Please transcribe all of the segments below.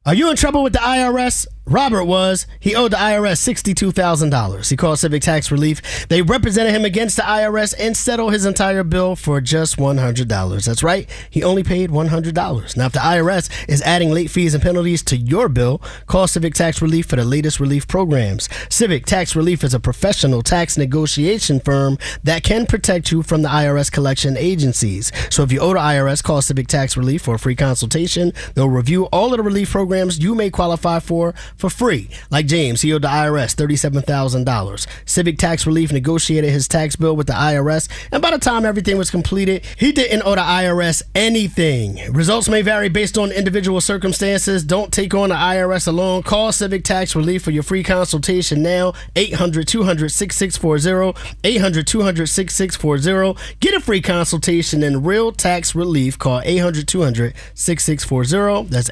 Are you in trouble with the IRS? Robert was. He owed the IRS $62,000. He called Civic Tax Relief. They represented him against the IRS and settled his entire bill for just $100. That's right. He only paid $100. Now, if the IRS is adding late fees and penalties to your bill, call Civic Tax Relief for the latest relief programs. Civic Tax Relief is a professional tax negotiation firm that can protect you from the IRS collection agencies. So if you owe the IRS, call Civic Tax Relief for a free consultation. They'll review all of the relief programs you may qualify for free. Like James, he owed the IRS $37,000. Civic Tax Relief negotiated his tax bill with the IRS, and by the time everything was completed, he didn't owe the IRS anything. Results may vary based on individual circumstances. Don't take on the IRS alone. Call Civic Tax Relief for your free consultation now. 800-200-6640. 800-200-6640. Get a free consultation and real tax relief. Call 800-200-6640. That's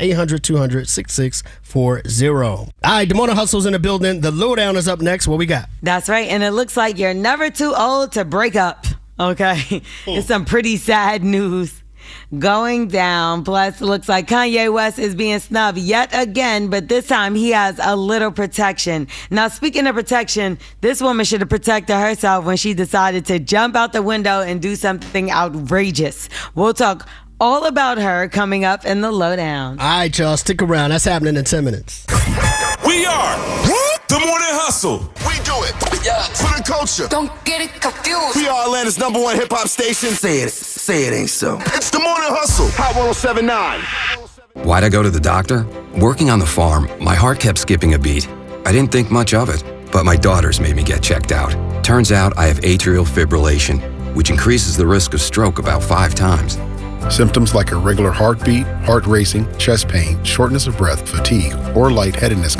800-200-6640. All right, the Morning Hustle's in the building. The Lowdown is up next. What we got? That's right. And it looks like you're never too old to break up. Okay. It's some pretty sad news going down. Plus, it looks like Kanye West is being snubbed yet again, but this time he has a little protection. Now, speaking of protection, this woman should have protected herself when she decided to jump out the window and do something outrageous. We'll talk all about her coming up in the Lowdown. All right, y'all, stick around. That's happening in 10 minutes. We are the Morning Hustle. We do it for the culture. Don't get it confused. We are Atlanta's #1 hip-hop station. Say it ain't so. It's the Morning Hustle. Hot 107.9. Why'd I go to the doctor? Working on the farm, my heart kept skipping a beat. I didn't think much of it, but my daughters made me get checked out. Turns out I have atrial fibrillation, which increases the risk of stroke about 5 times. Symptoms like irregular heartbeat, heart racing, chest pain, shortness of breath, fatigue, or lightheadedness